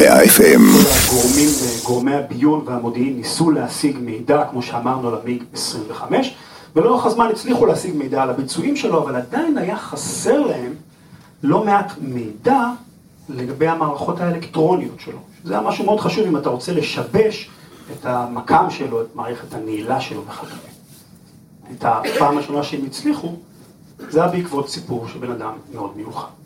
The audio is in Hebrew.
100 FM. גורמי הביון והמודיעין ניסו להשיג מידע, כמו שאמרנו, על המיג 25, ולאורך הזמן הצליחו להשיג מידע על הביצועים שלו, אבל עדיין היה חסר להם לא מעט מידע לגבי המערכות האלקטרוניות שלו. זה היה משהו מאוד חשוב אם אתה רוצה לשבש את המקם שלו, את מערכת הנעילה שלו וכדומה. את הפעם השונה שהם הצליחו, זה היה בעקבות סיפור של בן אדם מאוד מיוחד.